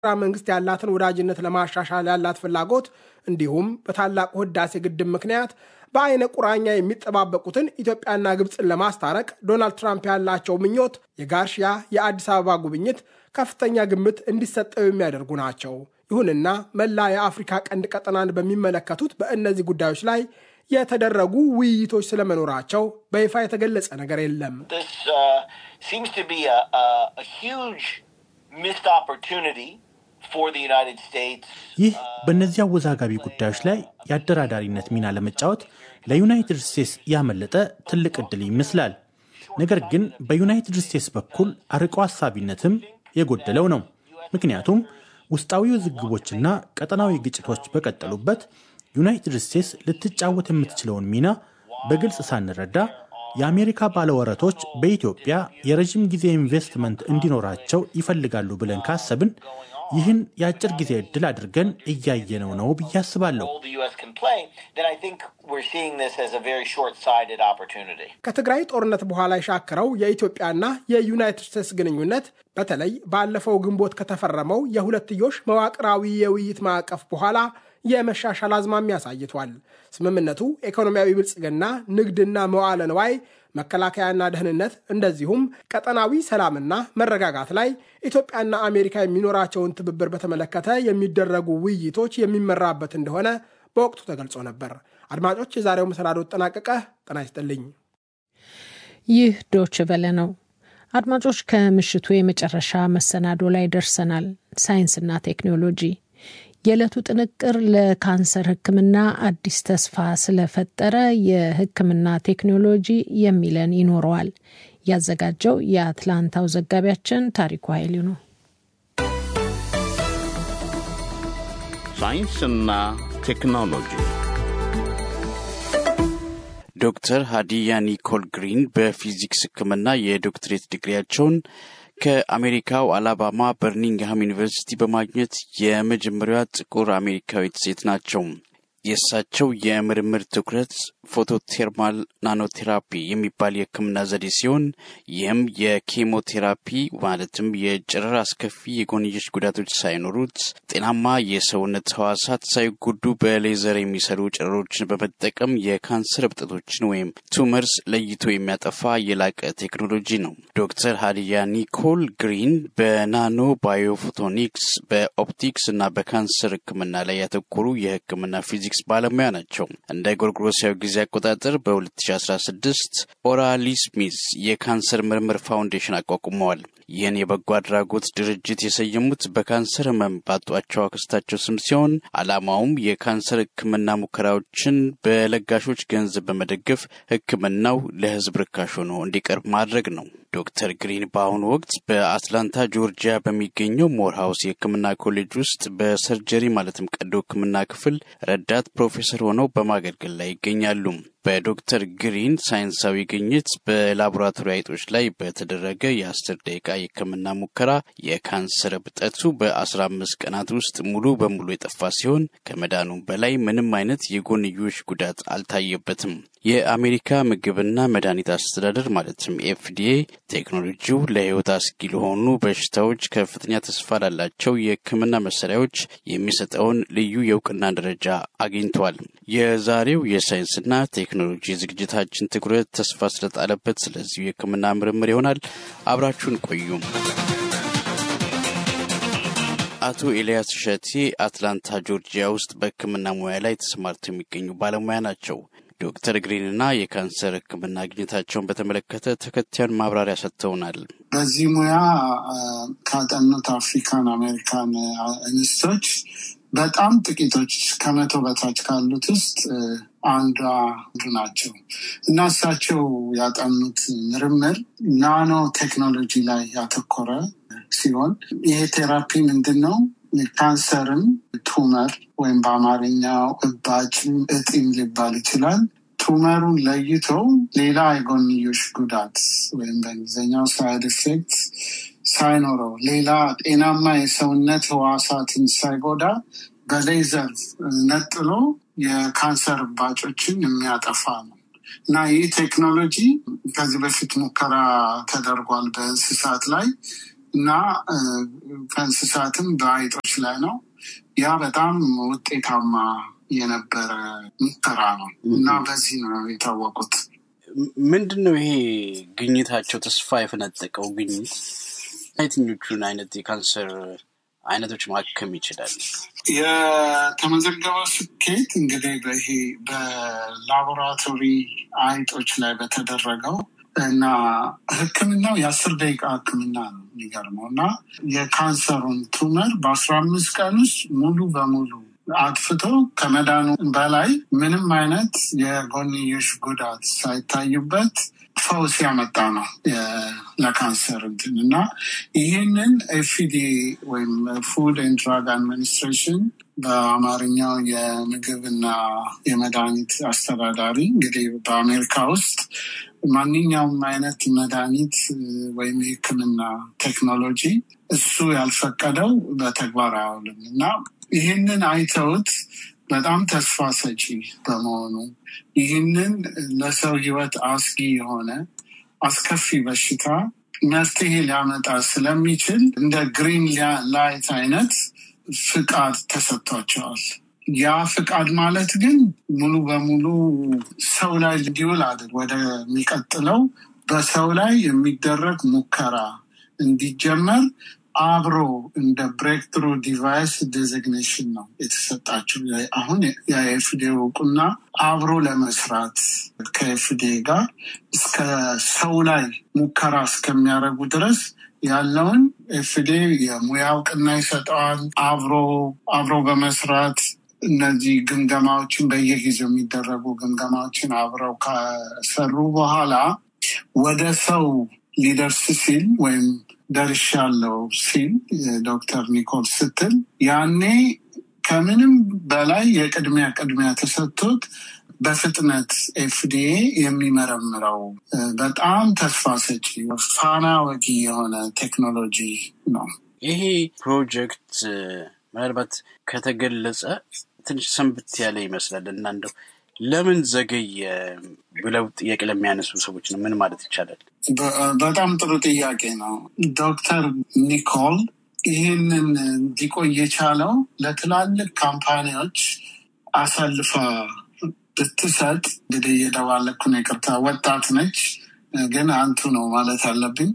መንግስት ያላትን ወዳጅነት ለማሻሻል ያላት ፍላጎት እንዲሁም በታላቁ ህዳሴ ግድብ ምክንያት በአይነ ቁራኛ የሚጠባበቁትን ኢትዮጵያና ግብፅን ለማስታረቅ ዶናልድ ትራምፕ ያላቸው ምኞት የጋርሺያ የአዲስ አበባ ጉብኝት ከፍተኛ ግምት እንዲሰጠው የሚያደርጉ ናቸው። ይሁንና መላ የአፍሪካ ቀንድ ቀጠናን በሚመለከቱት በእነዚህ ጉዳዮች ላይ የተደረጉ ውይይቶች ስለመኖራቸው በይፋ የተገለጸ ነገር የለም። ይህ በእነዚህ አወዛጋቢ ጉዳዮች ላይ የአደራዳሪነት ሚና ለመጫወት ለዩናይትድ ስቴትስ ያመለጠ ትልቅ ዕድል ይመስላል። ነገር ግን በዩናይትድ ስቴትስ በኩል አርቆ ሐሳቢነትም የጎደለው ነው። ምክንያቱም ውስጣዊ ውዝግቦችና ቀጠናዊ ግጭቶች በቀጠሉበት ዩናይትድ ስቴትስ ልትጫወት የምትችለውን ሚና በግልጽ ሳንረዳ የአሜሪካ ባለወረቶች በኢትዮጵያ የረጅም ጊዜ ኢንቨስትመንት እንዲኖራቸው ይፈልጋሉ ብለን ካሰብን ይህን የአጭር ጊዜ ዕድል አድርገን እያየነው ነው ብዬ አስባለሁ። ከትግራይ ጦርነት በኋላ የሻከረው የኢትዮጵያና የዩናይትድ ስቴትስ ግንኙነት በተለይ ባለፈው ግንቦት ከተፈረመው የሁለትዮሽ መዋቅራዊ የውይይት ማዕቀፍ በኋላ የመሻሻል አዝማሚያ አሳይቷል። ስምምነቱ ኢኮኖሚያዊ ብልጽግና፣ ንግድና መዋዕለ ንዋይ፣ መከላከያና ደህንነት እንደዚሁም ቀጠናዊ ሰላምና መረጋጋት ላይ ኢትዮጵያና አሜሪካ የሚኖራቸውን ትብብር በተመለከተ የሚደረጉ ውይይቶች የሚመራበት እንደሆነ በወቅቱ ተገልጾ ነበር። አድማጮች፣ የዛሬው መሰናዶ ተጠናቀቀ። ጤና ይስጥልኝ። ይህ ዶይቼ ቬለ ነው። አድማጮች፣ ከምሽቱ የመጨረሻ መሰናዶ ላይ ደርሰናል። ሳይንስና ቴክኖሎጂ የዕለቱ ጥንቅር ለካንሰር ሕክምና አዲስ ተስፋ ስለፈጠረ የሕክምና ቴክኖሎጂ የሚለን ይኖረዋል። ያዘጋጀው የአትላንታው ዘጋቢያችን ታሪኩ ኃይሉ ነው። ሳይንስና ቴክኖሎጂ ዶክተር ሃዲያ ኒኮል ግሪን በፊዚክስ ሕክምና የዶክትሬት ዲግሪያቸውን ከአሜሪካው አላባማ በርሚንግሃም ዩኒቨርሲቲ በማግኘት የመጀመሪያዋ ጥቁር አሜሪካዊት ሴት ናቸው። የእሳቸው የምርምር ትኩረት ፎቶቴርማል ናኖቴራፒ የሚባል የህክምና ዘዴ ሲሆን ይህም የኬሞቴራፒ ማለትም የጨረር አስከፊ የጎንዮሽ ጉዳቶች ሳይኖሩት ጤናማ የሰውነት ህዋሳት ሳይጎዱ በሌዘር የሚሰሩ ጨረሮችን በመጠቀም የካንሰር እብጠቶችን ወይም ቱመርስ ለይቶ የሚያጠፋ የላቀ ቴክኖሎጂ ነው። ዶክተር ሃዲያ ኒኮል ግሪን በናኖ ባዮፎቶኒክስ፣ በኦፕቲክስ እና በካንሰር ህክምና ላይ ያተኮሩ የህክምና ፊዚክስ ባለሙያ ናቸው። እንደ ጎርጎሮሳዊ ጊዜ አቆጣጠር በ2016 ኦራሊ ስሚዝ የካንሰር ምርምር ፋውንዴሽን አቋቁመዋል። ይህን የበጎ አድራጎት ድርጅት የሰየሙት በካንሰር ህመም ባጧቸው አክስታቸው ስም ሲሆን ዓላማውም የካንሰር ህክምና ሙከራዎችን በለጋሾች ገንዘብ በመደገፍ ህክምናው ለህዝብ ርካሽ ሆኖ እንዲቀርብ ማድረግ ነው። ዶክተር ግሪን በአሁኑ ወቅት በአትላንታ ጆርጂያ በሚገኘው ሞርሃውስ የህክምና ኮሌጅ ውስጥ በሰርጀሪ ማለትም ቀዶ ህክምና ክፍል ረዳት ፕሮፌሰር ሆነው በማገልገል ላይ ይገኛሉ። በዶክተር ግሪን ሳይንሳዊ ግኝት በላቦራቶሪ አይጦች ላይ በተደረገ የ10 ደቂቃ የህክምና ሙከራ የካንሰር እብጠቱ በ15 ቀናት ውስጥ ሙሉ በሙሉ የጠፋ ሲሆን ከመዳኑም በላይ ምንም አይነት የጎንዮሽ ጉዳት አልታየበትም። የአሜሪካ ምግብና መድኃኒት አስተዳደር ማለትም ኤፍዲኤ ቴክኖሎጂው ለህይወት አስጊ ለሆኑ በሽታዎች ከፍተኛ ተስፋ ላላቸው የህክምና መሳሪያዎች የሚሰጠውን ልዩ የእውቅና ደረጃ አግኝቷል። የዛሬው የሳይንስና ቴክኖሎጂ ዝግጅታችን ትኩረት ተስፋ ስለጣለበት ስለዚህ የህክምና ምርምር ይሆናል። አብራችሁን ቆዩ። አቶ ኤልያስ ሸቴ አትላንታ ጆርጂያ ውስጥ በህክምና ሙያ ላይ ተሰማርተው የሚገኙ ባለሙያ ናቸው። ዶክተር ግሪንና የካንሰር ህክምና ግኝታቸውን በተመለከተ ተከታዩን ማብራሪያ ሰጥተውናል። በዚህ ሙያ ካጠኑት አፍሪካን አሜሪካን እንስቶች በጣም ጥቂቶች ከመቶ በታች ካሉት ውስጥ አንዱ ናቸው እና እሳቸው ያጠኑት ምርምር ናኖ ቴክኖሎጂ ላይ ያተኮረ ሲሆን ይሄ ቴራፒ ምንድነው? ካንሰርም ቱመር ወይም በአማርኛው እባጭ እጢም ሊባል ይችላል። ቱመሩን ለይቶ ሌላ የጎንዮሽ ጉዳት ወይም በእንግሊዝኛው ሳይድ ኢፌክት ሳይኖረው ሌላ ጤናማ የሰውነት ህዋሳትን ሳይጎዳ በሌዘር ነጥሎ የካንሰር እባጮችን የሚያጠፋ ነው እና ይህ ቴክኖሎጂ ከዚህ በፊት ሙከራ ተደርጓል በእንስሳት ላይ። እና ከእንስሳትም በአይጦች ላይ ነው። ያ በጣም ውጤታማ የነበረ ሙከራ ነው እና በዚህ ነው የታወቁት። ምንድነው ይሄ ግኝታቸው ተስፋ የፈነጠቀው ግኝት የትኞቹን አይነት የካንሰር አይነቶች ማከም ይችላል? የተመዘገበው ስኬት እንግዲህ ይሄ በላቦራቶሪ አይጦች ላይ በተደረገው እና ሕክምናው የ10 ደቂቃ ሕክምና ነው የሚገርመው እና የካንሰሩን ቱመር በ15 ቀን ውስጥ ሙሉ በሙሉ አጥፍቶ ከመዳኑ በላይ ምንም አይነት የጎንዮሽ ጉዳት ሳይታዩበት ፈውስ ያመጣ ነው ለካንሰር እና ይህንን FDA ወይም ፉድ ኤንድ ድራግ አድሚኒስትሬሽን በአማርኛው የምግብና የመድኃኒት አስተዳዳሪ እንግዲህ በአሜሪካ ውስጥ ማንኛውም አይነት መድኃኒት ወይም የህክምና ቴክኖሎጂ እሱ ያልፈቀደው በተግባር አያውልም እና ይህንን አይተውት በጣም ተስፋ ሰጪ በመሆኑ ይህንን ለሰው ህይወት አስጊ የሆነ አስከፊ በሽታ መፍትሄ ሊያመጣ ስለሚችል እንደ ግሪን ላይት አይነት ፍቃድ ተሰጥቷቸዋል። ያ ፍቃድ ማለት ግን ሙሉ በሙሉ ሰው ላይ እንዲውል አይደል፣ ወደሚቀጥለው በሰው ላይ የሚደረግ ሙከራ እንዲጀመር አብሮ እንደ ብሬክ ትሩ ዲቫይስ ዴዚግኔሽን ነው የተሰጣቸው። አሁን የኤፍዲኤ እውቅና አብሮ ለመስራት ከኤፍዲኤ ጋር እስከ ሰው ላይ ሙከራ እስከሚያደርጉ ድረስ ያለውን ኤፍዲኤ የሙያ እውቅና ይሰጠዋል። አብሮ በመስራት እነዚህ ግምገማዎችን በየጊዜው የሚደረጉ ግምገማዎችን አብረው ከሰሩ በኋላ ወደ ሰው ሊደርስ ሲል ወይም ደርሻለሁ ሲል ዶክተር ኒኮል ስትል ያኔ ከምንም በላይ የቅድሚያ ተሰጥቶት በፍጥነት ኤፍዲኤ የሚመረምረው በጣም ተስፋ ሰጪ ፋና ወጊ የሆነ ቴክኖሎጂ ነው። ይሄ ፕሮጀክት ምናልባት ከተገለጸ ትንሽ ሰንብት ያለ ይመስላል እና እንደው ለምን ዘገየ ብለው ጥያቄ ለሚያነሱ ሰዎች ነው ምን ማለት ይቻላል? በጣም ጥሩ ጥያቄ ነው። ዶክተር ኒኮል ይህንን እንዲቆይ የቻለው ለትላልቅ ካምፓኒዎች አሳልፋ ብትሰጥ እንግዲህ እየደባለኩ ነው፣ ይቅርታ፣ ወጣት ነች ግን አንቱ ነው ማለት አለብኝ።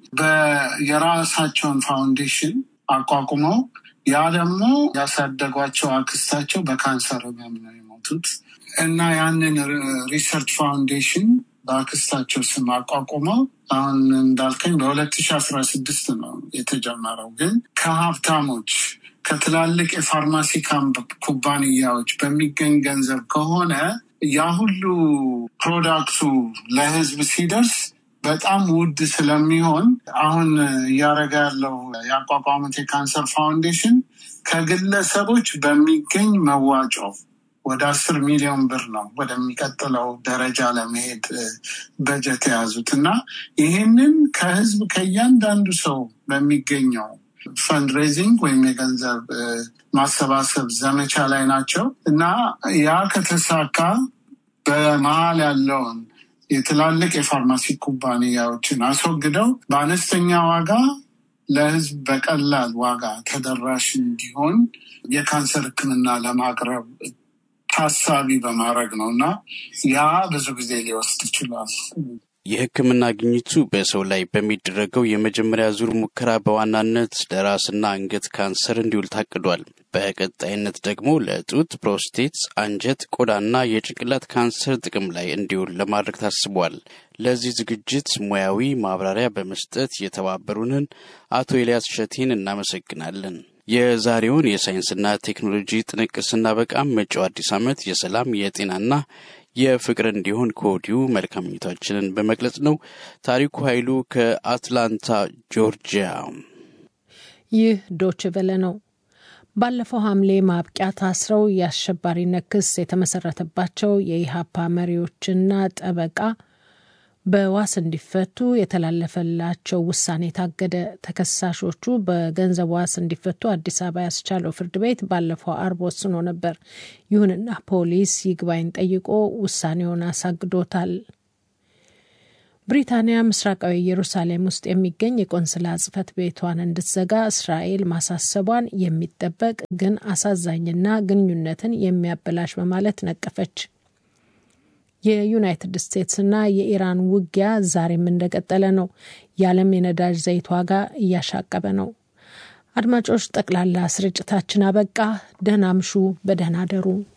የራሳቸውን ፋውንዴሽን አቋቁመው ያ ደግሞ ያሳደጓቸው አክስታቸው በካንሰር ነው የሞቱት እና ያንን ሪሰርች ፋውንዴሽን በአክስታቸው ስም አቋቁመው አሁን እንዳልከኝ በ2016 ነው የተጀመረው። ግን ከሀብታሞች ከትላልቅ የፋርማሲ ኩባንያዎች በሚገኝ ገንዘብ ከሆነ ያ ሁሉ ፕሮዳክቱ ለህዝብ ሲደርስ በጣም ውድ ስለሚሆን አሁን እያደረገ ያለው ያቋቋሙት የካንሰር ፋውንዴሽን ከግለሰቦች በሚገኝ መዋጮ ወደ 10 ሚሊዮን ብር ነው ወደሚቀጥለው ደረጃ ለመሄድ በጀት የያዙት እና ይህንን ከህዝብ ከእያንዳንዱ ሰው በሚገኘው ፈንድሬዚንግ ወይም የገንዘብ ማሰባሰብ ዘመቻ ላይ ናቸው እና ያ ከተሳካ በመሀል ያለውን የትላልቅ የፋርማሲ ኩባንያዎችን አስወግደው በአነስተኛ ዋጋ ለህዝብ በቀላል ዋጋ ተደራሽ እንዲሆን የካንሰር ሕክምና ለማቅረብ ታሳቢ በማድረግ ነው እና ያ ብዙ ጊዜ ሊወስድ ይችላል። የሕክምና ግኝቱ በሰው ላይ በሚደረገው የመጀመሪያ ዙር ሙከራ በዋናነት ለራስና አንገት ካንሰር እንዲውል ታቅዷል። በቀጣይነት ደግሞ ለጡት፣ ፕሮስቴት፣ አንጀት፣ ቆዳና የጭንቅላት ካንሰር ጥቅም ላይ እንዲውል ለማድረግ ታስቧል። ለዚህ ዝግጅት ሙያዊ ማብራሪያ በመስጠት የተባበሩንን አቶ ኤልያስ ሸቴን እናመሰግናለን። የዛሬውን የሳይንስና ቴክኖሎጂ ጥንቅር ስናበቃም መጪው አዲስ ዓመት የሰላም የጤናና የፍቅር እንዲሆን ከወዲሁ መልካም ምኞታችንን በመግለጽ ነው። ታሪኩ ኃይሉ ከአትላንታ ጆርጂያ። ይህ ዶች ቬለ ነው። ባለፈው ሐምሌ ማብቂያ ታስረው የአሸባሪነት ክስ የተመሰረተባቸው የኢሃፓ መሪዎችና ጠበቃ በዋስ እንዲፈቱ የተላለፈላቸው ውሳኔ ታገደ። ተከሳሾቹ በገንዘብ ዋስ እንዲፈቱ አዲስ አበባ ያስቻለው ፍርድ ቤት ባለፈው አርብ ወስኖ ነበር። ይሁንና ፖሊስ ይግባኝ ጠይቆ ውሳኔውን አሳግዶታል። ብሪታንያ ምስራቃዊ ኢየሩሳሌም ውስጥ የሚገኝ የቆንስላ ጽሕፈት ቤቷን እንድትዘጋ እስራኤል ማሳሰቧን የሚጠበቅ ግን አሳዛኝና ግንኙነትን የሚያበላሽ በማለት ነቀፈች። የዩናይትድ ስቴትስና የኢራን ውጊያ ዛሬም እንደቀጠለ ነው። የዓለም የነዳጅ ዘይት ዋጋ እያሻቀበ ነው። አድማጮች፣ ጠቅላላ ስርጭታችን አበቃ። ደህና አምሹ፣ በደህና አደሩ።